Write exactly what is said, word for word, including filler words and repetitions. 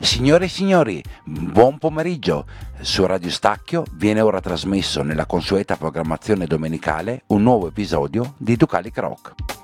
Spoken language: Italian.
Signore e signori, buon pomeriggio. Su Radio Stacchio viene ora trasmesso nella consueta programmazione domenicale un nuovo episodio di Ducali Croc.